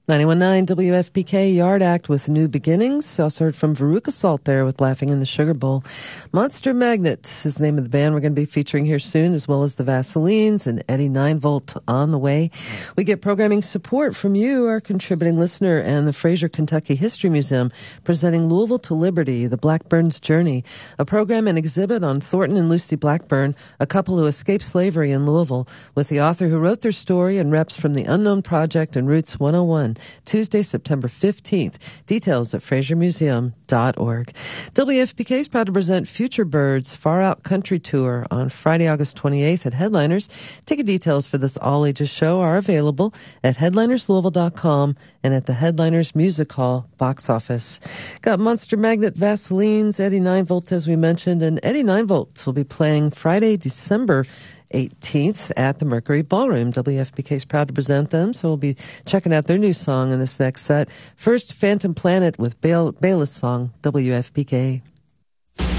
91.9 WFPK Yard Act with New Beginnings. Also heard from Veruca Salt there with Laughing in the Sugar Bowl. Monster Magnet is the name of the band we're going to be featuring here soon, as well as the Vaselines and Eddie 9-Volt on the way. We get programming support from you, our contributing listener, and the Fraser Kentucky History Museum, presenting Louisville to Liberty, the Blackburn's Journey, a program and exhibit on Thornton and Lucy Blackburn, a couple who escaped slavery in Louisville, with the author who wrote their story and reps from the Unknown Project and Roots 101. Tuesday, September 15th. Details at FraserMuseum.org. WFPK is proud to present Future Birds Far Out Country Tour on Friday, August 28th at Headliners. Ticket details for this all-ages show are available at headlinerslouisville.com and at the Headliners Music Hall box office. Got Monster Magnet, Vaselines, Eddie 9-Volt, as we mentioned, and Eddie 9-Volt will be playing Friday, December 18th at the Mercury Ballroom. WFPK is proud to present them, so we'll be checking out their new song in this next set. First, Phantom Planet with Bayless song, WFPK.